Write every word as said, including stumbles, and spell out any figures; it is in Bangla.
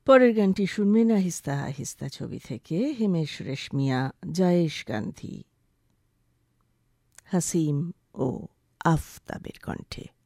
পরের গানটি শুনবেন আহিস্তা আহিস্তা ছবি থেকে হিমেশ রেশমিয়া, জায়েশ গান্ধী, হাসিম ও আফতাবের কণ্ঠে।